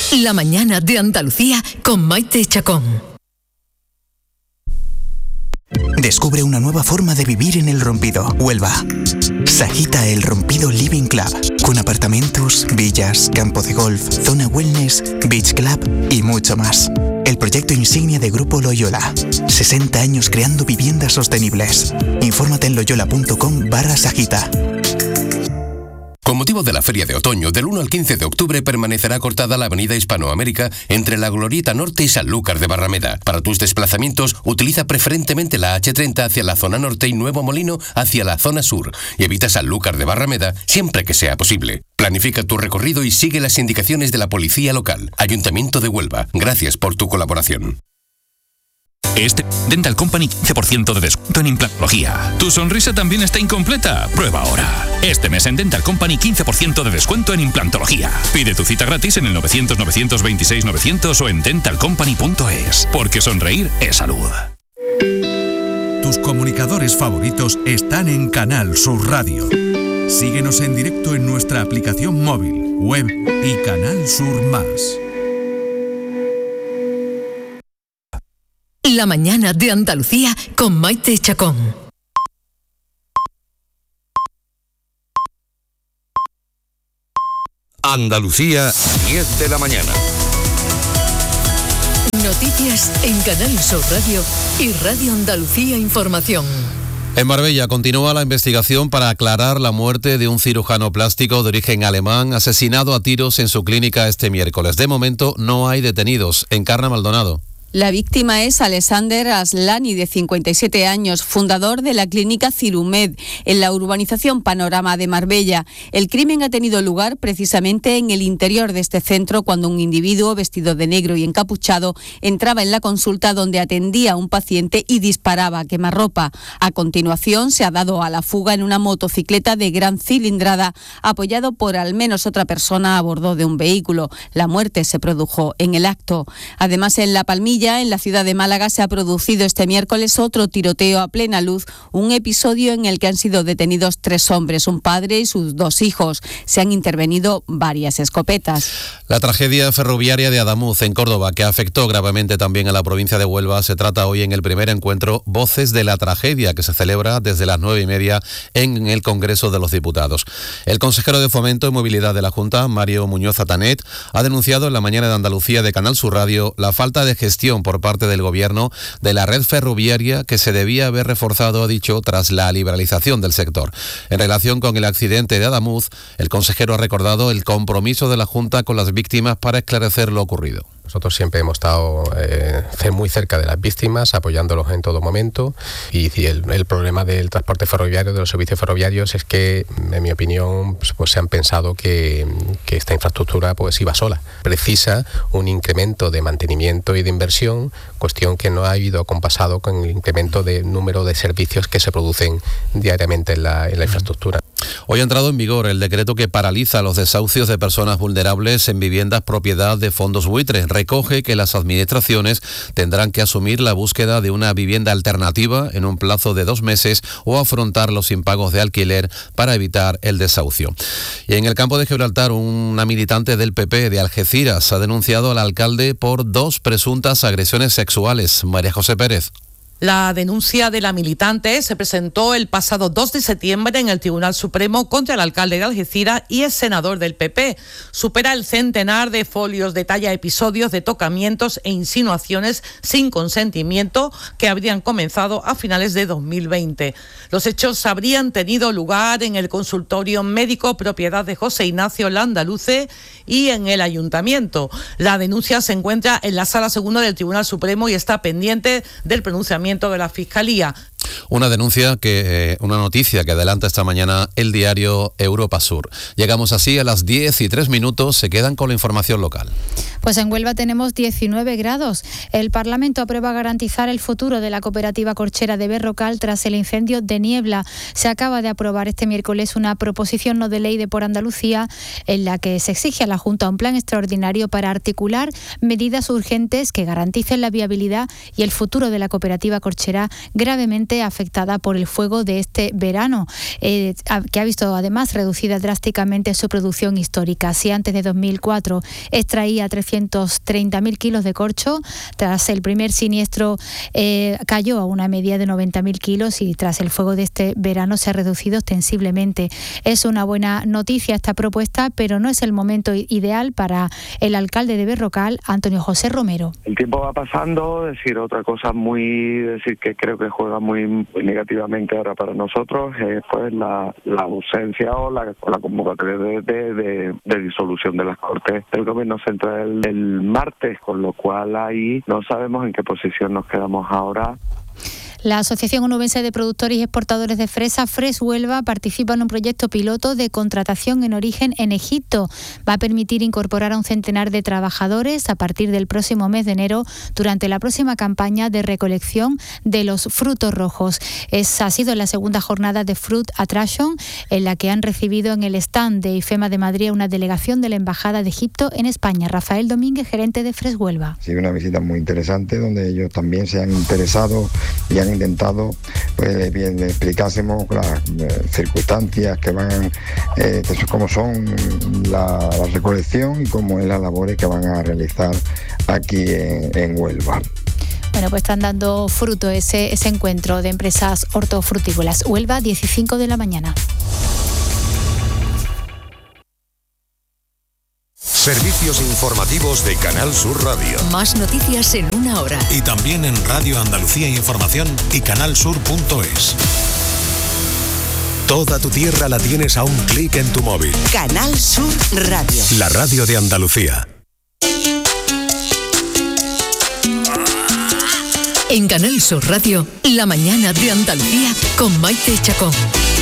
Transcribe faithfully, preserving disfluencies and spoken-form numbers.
La mañana de Andalucía con Maite Chacón. Descubre una nueva forma de vivir en El Rompido, Huelva. Sajita El Rompido Living Club, con apartamentos, villas, campo de golf, zona wellness, beach club y mucho más. El proyecto insignia de Grupo Loyola. sesenta años creando viviendas sostenibles. Infórmate en loyola.com barra Sajita. Con motivo de la Feria de Otoño, del uno al quince de octubre permanecerá cortada la avenida Hispanoamérica entre la Glorieta Norte y Sanlúcar de Barrameda. Para tus desplazamientos, utiliza preferentemente la hache treinta hacia la zona norte y Nuevo Molino hacia la zona sur, y evita Sanlúcar de Barrameda siempre que sea posible. Planifica tu recorrido y sigue las indicaciones de la policía local. Ayuntamiento de Huelva, gracias por tu colaboración. Este Dental Company quince por ciento de descuento en implantología. ¿Tu sonrisa también está incompleta? Prueba ahora. Este mes en Dental Company quince por ciento de descuento en implantología. Pide tu cita gratis en el novecientos, novecientos veintiséis, novecientos o en dental company punto es. Porque sonreír es salud. Tus comunicadores favoritos están en Canal Sur Radio. Síguenos en directo en nuestra aplicación móvil, web y Canal Sur Más. La mañana de Andalucía con Maite Chacón. Andalucía, diez de la mañana. Noticias en Canal Sur Radio y Radio Andalucía Información. En Marbella continúa la investigación para aclarar la muerte de un cirujano plástico de origen alemán asesinado a tiros en su clínica este miércoles. De momento no hay detenidos. Encarna Maldonado. La víctima es Alexander Aslani, de cincuenta y siete años, fundador de la clínica Cirumed, en la urbanización Panorama de Marbella. El crimen ha tenido lugar precisamente en el interior de este centro, cuando un individuo vestido de negro y encapuchado entraba en la consulta donde atendía a un paciente y disparaba a quemarropa. A continuación se ha dado a la fuga en una motocicleta de gran cilindrada, apoyado por al menos otra persona a bordo de un vehículo. La muerte se produjo en el acto. Además, en La Palmilla, en la ciudad de Málaga, se ha producido este miércoles otro tiroteo a plena luz, un episodio en el que han sido detenidos tres hombres, un padre y sus dos hijos. Se han intervenido varias escopetas. La tragedia ferroviaria de Adamuz, en Córdoba, que afectó gravemente también a la provincia de Huelva, se trata hoy en el primer encuentro Voces de la Tragedia, que se celebra desde las nueve y media en el Congreso de los Diputados. El consejero de Fomento y Movilidad de la Junta, Mario Muñoz Atanet, ha denunciado en la mañana de Andalucía de Canal Sur Radio la falta de gestión por parte del Gobierno de la red ferroviaria, que se debía haber reforzado, ha dicho, tras la liberalización del sector. En relación con el accidente de Adamuz, el consejero ha recordado el compromiso de la Junta con las víctimas para esclarecer lo ocurrido. Nosotros siempre hemos estado eh, muy cerca de las víctimas, apoyándolos en todo momento, y, y el, el problema del transporte ferroviario, de los servicios ferroviarios, es que, en mi opinión, pues, pues se han pensado que, que esta infraestructura pues iba sola. Precisa un incremento de mantenimiento y de inversión, cuestión que no ha ido compasado con el incremento de número de servicios que se producen diariamente en la, en la infraestructura. Hoy ha entrado en vigor el decreto que paraliza los desahucios de personas vulnerables en viviendas propiedad de fondos buitres. Recoge que las administraciones tendrán que asumir la búsqueda de una vivienda alternativa en un plazo de dos meses o afrontar los impagos de alquiler para evitar el desahucio. Y en el campo de Gibraltar, una militante del P P de Algeciras ha denunciado al alcalde por dos presuntas agresiones sexuales. María José Pérez. La denuncia de la militante se presentó el pasado dos de septiembre en el Tribunal Supremo contra el alcalde de Algeciras y el senador del P P. Supera el centenar de folios, detalla episodios de tocamientos e insinuaciones sin consentimiento que habrían comenzado a finales de dos mil veinte. Los hechos habrían tenido lugar en el consultorio médico propiedad de José Ignacio Landaluce y en el ayuntamiento. La denuncia se encuentra en la Sala Segunda del Tribunal Supremo y está pendiente del pronunciamiento de la Fiscalía. Una denuncia que, eh, una noticia que adelanta esta mañana el diario Europa Sur. Llegamos así a las diez y tres minutos, se quedan con la información local. Pues en Huelva tenemos diecinueve grados. El Parlamento aprueba garantizar el futuro de la cooperativa corchera de Berrocal tras el incendio de Niebla. Se acaba de aprobar este miércoles una proposición no de ley de Por Andalucía en la que se exige a la Junta un plan extraordinario para articular medidas urgentes que garanticen la viabilidad y el futuro de la cooperativa corchera gravemente afectada por el fuego de este verano, eh, que ha visto además reducida drásticamente su producción histórica. Si antes de dos mil cuatro extraía trescientos doscientos treinta mil kilos de corcho. Tras el primer siniestro eh, cayó a una media de noventa mil kilos y tras el fuego de este verano se ha reducido ostensiblemente. Es una buena noticia esta propuesta, pero no es el momento ideal para el alcalde de Berrocal, Antonio José Romero. El tiempo va pasando, decir otra cosa muy, decir que creo que juega muy, muy negativamente ahora para nosotros es pues la, la ausencia o la, o la convocatoria de, de, de, de disolución de las Cortes del Gobierno Central el martes, con lo cual ahí no sabemos en qué posición nos quedamos ahora. La Asociación Onubense de Productores y Exportadores de Fresa, Fres Huelva, participa en un proyecto piloto de contratación en origen en Egipto. Va a permitir incorporar a un centenar de trabajadores a partir del próximo mes de enero durante la próxima campaña de recolección de los frutos rojos. Esa ha sido la segunda jornada de Fruit Attraction, en la que han recibido en el stand de IFEMA de Madrid una delegación de la Embajada de Egipto en España. Rafael Domínguez, gerente de Fres Huelva. Sí, una visita muy interesante donde ellos también se han interesado y han intentado pues bien explicásemos las eh, circunstancias que van eh, cómo son la, la recolección y cómo es las labores que van a realizar aquí en, en Huelva. Bueno, pues están dando fruto ese, ese encuentro de empresas hortofrutícolas. Huelva, diez y cinco de la mañana. Servicios informativos de Canal Sur Radio. Más noticias en una hora. Y también en Radio Andalucía Información y canalsur punto es. Toda tu tierra la tienes a un clic en tu móvil. Canal Sur Radio. La radio de Andalucía. En Canal Sur Radio, la mañana de Andalucía con Maite Chacón.